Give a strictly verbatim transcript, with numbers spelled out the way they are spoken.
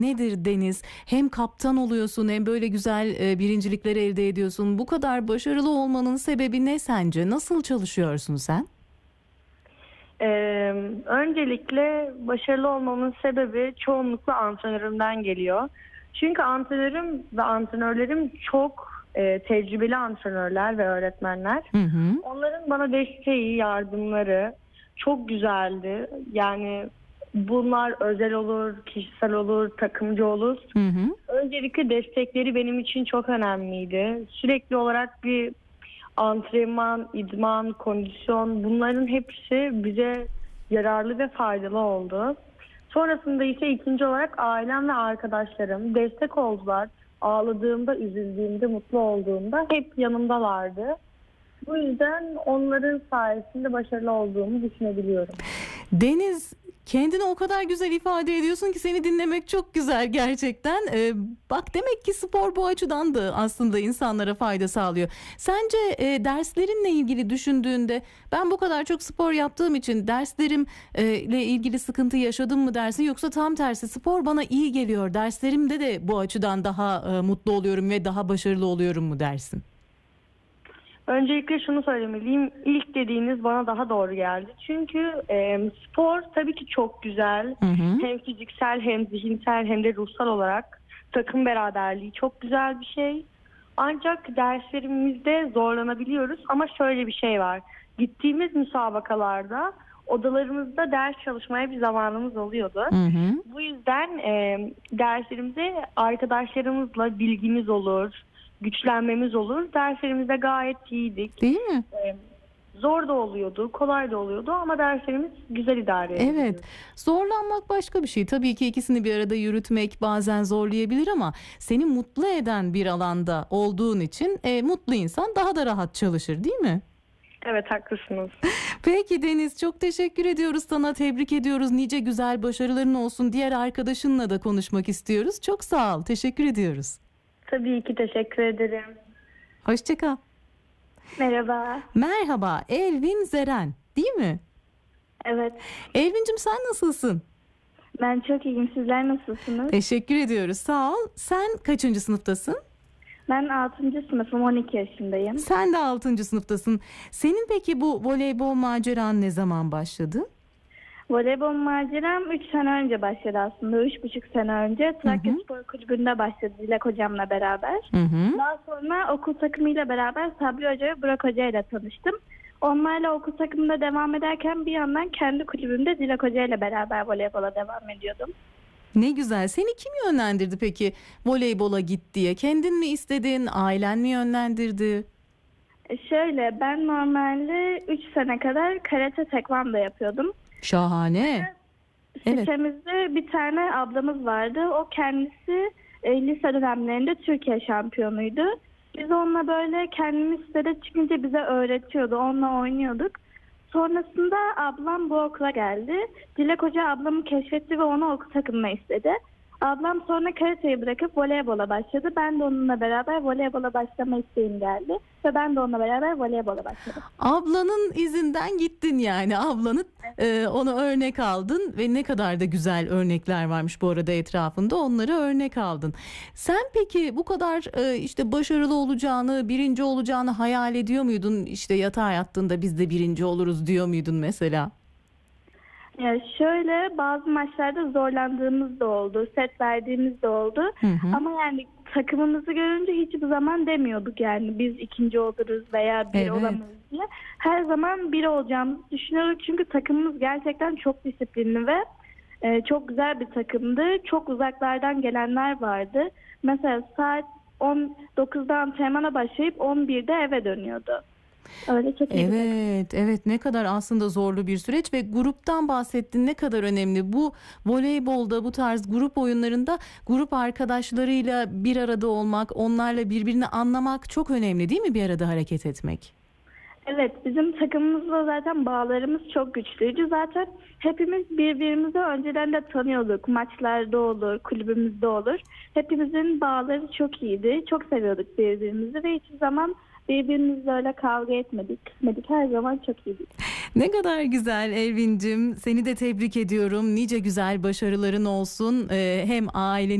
nedir Deniz? Hem kaptan oluyorsun hem böyle güzel e, birincilikler elde ediyorsun. Bu kadar başarılı olmanın sebebi ne sence? Nasıl çalışıyorsun sen? Ee, öncelikle başarılı olmamın sebebi çoğunlukla antrenörümden geliyor. Çünkü antrenörüm ve antrenörlerim çok e, tecrübeli antrenörler ve öğretmenler. Hı hı. Onların bana desteği, yardımları çok güzeldi. Yani bunlar özel olur, kişisel olur, takımcı olur. Hı hı. Öncelikle destekleri benim için çok önemliydi. Sürekli olarak bir antrenman, idman, kondisyon, bunların hepsi bize yararlı ve faydalı oldu. Sonrasında ise ikinci olarak ailem ve arkadaşlarım destek oldular. Ağladığımda, üzüldüğümde, mutlu olduğumda hep yanımdalardı. Bu yüzden onların sayesinde başarılı olduğumu düşünebiliyorum. Deniz, kendini o kadar güzel ifade ediyorsun ki seni dinlemek çok güzel gerçekten. Ee, bak demek ki spor bu açıdan da aslında insanlara fayda sağlıyor. Sence e, derslerinle ilgili düşündüğünde ben bu kadar çok spor yaptığım için derslerim e, ile ilgili sıkıntı yaşadım mı dersin, yoksa tam tersi spor bana iyi geliyor, derslerimde de bu açıdan daha e, mutlu oluyorum ve daha başarılı oluyorum mu dersin? Öncelikle şunu söylemeliyim. İlk dediğiniz bana daha doğru geldi. Çünkü e, spor tabii ki çok güzel. Hı hı. Hem fiziksel hem zihinsel hem de ruhsal olarak takım beraberliği çok güzel bir şey. Ancak derslerimizde zorlanabiliyoruz. Ama şöyle bir şey var. Gittiğimiz müsabakalarda odalarımızda ders çalışmaya bir zamanımız oluyordu. Hı hı. Bu yüzden e, derslerimize arkadaşlarımızla bilgimiz olur, güçlenmemiz olur. Derslerimizde gayet iyiydik. Değil mi? Ee, zor da oluyordu, kolay da oluyordu ama derslerimiz güzel idare edildi. Evet, zorlanmak başka bir şey. Tabii ki ikisini bir arada yürütmek bazen zorlayabilir ama seni mutlu eden bir alanda olduğun için e, mutlu insan daha da rahat çalışır, değil mi? Evet, haklısınız. Peki Deniz, çok teşekkür ediyoruz sana, tebrik ediyoruz. Nice güzel başarıların olsun. Diğer arkadaşınla da konuşmak istiyoruz. Çok sağ ol, teşekkür ediyoruz. Tabii ki teşekkür ederim. Hoşça kal. Merhaba. Merhaba, Elvin Zeren, değil mi? Evet. Elvin'cim sen nasılsın? Ben çok iyiyim. Sizler nasılsınız? Teşekkür ediyoruz, sağ ol. Sen kaçıncı sınıftasın? Ben altıncı sınıfım. on iki yaşındayım. Sen de altıncı sınıftasın. Senin peki bu voleybol maceran ne zaman başladı? Voleybol maceram üç sene önce başladı aslında. üç buçuk sene önce Trakya Spor Kulübü'nde başladı Dilek Hocam'la beraber. Hı hı. Daha sonra okul takımıyla beraber Sabri Hoca ve Burak Hoca ile tanıştım. Onlarla okul takımında devam ederken bir yandan kendi kulübümde Dilek Hoca ile beraber voleybola devam ediyordum. Ne güzel. Seni kim yönlendirdi peki voleybola git diye? Kendin mi istedin, ailen mi yönlendirdi? E şöyle, ben normalde üç sene kadar karate tekvando yapıyordum. Şahane. Evet. Sitemizde bir tane ablamız vardı. O kendisi e, lise dönemlerinde Türkiye şampiyonuydu. Biz onunla böyle kendimiz sitede çıkınca bize öğretiyordu. Onunla oynuyorduk. Sonrasında ablam bu okula geldi. Dilek Hoca ablamı keşfetti ve onu okul takımına istedi. Ablam sonra karateyi bırakıp voleybola başladı. Ben de onunla beraber voleybola başlama isteğim geldi. Ve ben de onunla beraber voleybola başladım. Ablanın izinden gittin yani. Ablanı e, onu örnek aldın ve ne kadar da güzel örnekler varmış bu arada etrafında. Onları örnek aldın. Sen peki bu kadar e, işte başarılı olacağını, birinci olacağını hayal ediyor muydun? İşte yatağa yattığında biz de birinci oluruz diyor muydun mesela? Ya şöyle, bazı maçlarda zorlandığımız da oldu, set verdiğimiz de oldu. Hı hı. Ama yani takımımızı görünce hiçbir zaman demiyorduk yani biz ikinci oluruz veya bir Evet. olamayız diye. Her zaman bir olacağımızı düşünüyorduk çünkü takımımız gerçekten çok disiplinli ve e, çok güzel bir takımdı. Çok uzaklardan gelenler vardı. Mesela saat on dokuzda antrenmana başlayıp on birde eve dönüyordu. Öyle çok iyi bir takım. Evet, evet, ne kadar aslında zorlu bir süreç ve gruptan bahsettin, ne kadar önemli. Bu voleybolda, bu tarz grup oyunlarında grup arkadaşlarıyla bir arada olmak, onlarla birbirini anlamak çok önemli değil mi, bir arada hareket etmek? Evet, bizim takımımızla zaten bağlarımız çok güçlüydü. Zaten hepimiz birbirimizi önceden de tanıyorduk. Maçlarda olur, kulübümüzde olur. Hepimizin bağları çok iyiydi. Çok seviyorduk birbirimizi ve hiçbir zaman birbirimizle öyle kavga etmedik, kısmedik. Her zaman çok iyiydik. Ne kadar güzel Elvin'cim. Seni de tebrik ediyorum. Nice güzel başarıların olsun. Ee, hem ailenin